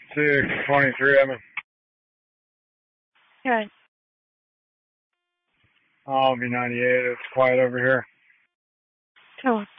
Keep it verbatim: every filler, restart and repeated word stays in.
six twenty-three, Evan. Okay. I'll be ninety-eight. It's quiet over here. So